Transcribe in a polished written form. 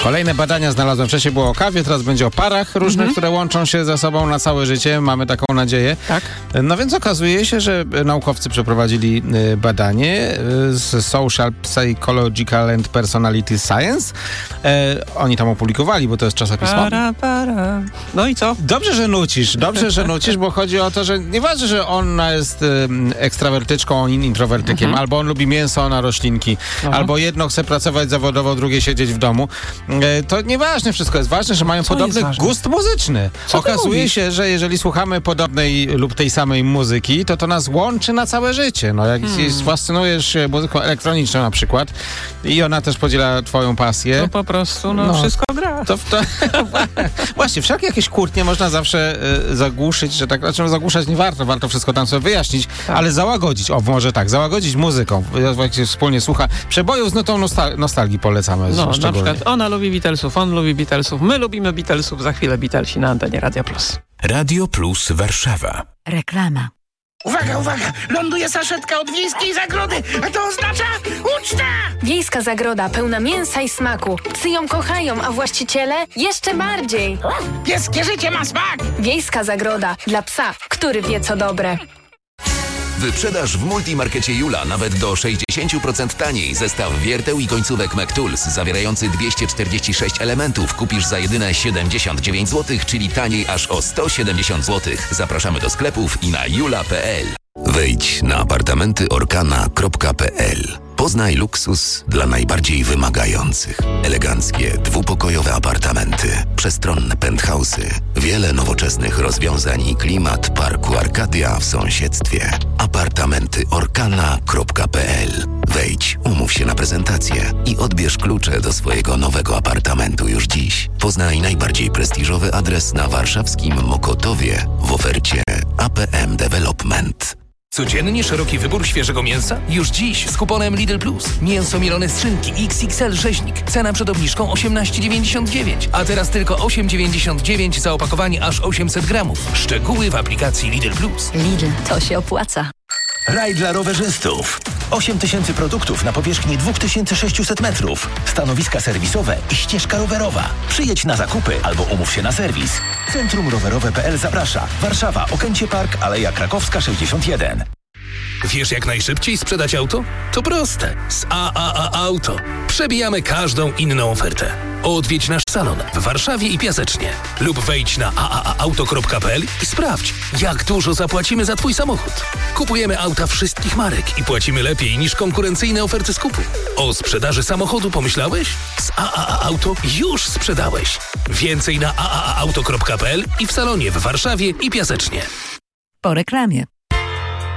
Kolejne badania znalazłem. Wcześniej było o kawie, teraz będzie o parach różnych, które łączą się ze sobą na całe życie. Mamy taką nadzieję. Tak. No więc okazuje się, że naukowcy przeprowadzili badanie z Social, Psychological and Personality Science. Oni tam opublikowali, bo to jest czasopismo. Para. No i co? Dobrze, że nucisz, bo chodzi o to, że nieważne, że ona jest ekstrawertyczką, on introwertykiem, albo on lubi mięso, ona roślinki, albo jedno chce pracować zawodowo, drugie siedzieć w domu. To nieważne wszystko jest ważne, że mają podobny gust muzyczny. Okazuje się, że jeżeli słuchamy podobnej lub tej samej muzyki, to nas łączy na całe życie. No, jak fascynujesz się muzyką elektroniczną na przykład i ona też podziela twoją pasję. To po prostu wszystko gra. Właśnie, wszelkie jakieś kłótnie można zawsze zagłuszyć, że tak, znaczy zagłuszać nie warto wszystko tam sobie wyjaśnić, ale załagodzić, załagodzić muzyką, jak się wspólnie słucha. Przebojów z nutą nostalgii polecamy. Na przykład ona lubi Beatlesów, on lubi Beatlesów, my lubimy Beatlesów, za chwilę Beatlesi na antenie Radio Plus. Radio Plus Warszawa. Reklama. Uwaga! Ląduje saszetka od Wiejskiej Zagrody, a to oznacza uczta! Wiejska Zagroda pełna mięsa i smaku. Psy ją kochają, a właściciele jeszcze bardziej. Pieskie życie ma smak! Wiejska Zagroda dla psa, który wie co dobre. Wyprzedaż w Multimarkecie Jula nawet do 60% taniej. Zestaw wierteł i końcówek McTools zawierający 246 elementów kupisz za jedyne 79 zł, czyli taniej aż o 170 zł. Zapraszamy do sklepów i na jula.pl. Wejdź na apartamentyorkana.pl. Poznaj luksus dla najbardziej wymagających. Eleganckie, dwupokojowe apartamenty, przestronne penthouse'y, wiele nowoczesnych rozwiązań i klimat parku Arkadia w sąsiedztwie. Apartamentyorkana.pl. Wejdź, umów się na prezentację i odbierz klucze do swojego nowego apartamentu już dziś. Poznaj najbardziej prestiżowy adres na warszawskim Mokotowie w ofercie APM Development. Codziennie szeroki wybór świeżego mięsa? Już dziś z kuponem Lidl Plus. Mięso mielone z szynki XXL rzeźnik. Cena przed obniżką 18,99. A teraz tylko 8,99 za opakowanie aż 800 gramów. Szczegóły w aplikacji Lidl Plus. Lidl, to się opłaca. Raj dla rowerzystów. 8000 produktów na powierzchni 2600 metrów. Stanowiska serwisowe i ścieżka rowerowa. Przyjedź na zakupy albo umów się na serwis. Centrum Rowerowe.pl zaprasza. Warszawa, Okęcie Park, Aleja Krakowska 61. Wiesz, jak najszybciej sprzedać auto? To proste. Z AAA Auto przebijamy każdą inną ofertę. Odwiedź nasz salon w Warszawie i Piasecznie. Lub wejdź na aaauto.pl i sprawdź, jak dużo zapłacimy za twój samochód. Kupujemy auta wszystkich marek i płacimy lepiej niż konkurencyjne oferty skupu. O sprzedaży samochodu pomyślałeś? Z AAA Auto już sprzedałeś. Więcej na aaauto.pl i w salonie w Warszawie i Piasecznie. Po reklamie.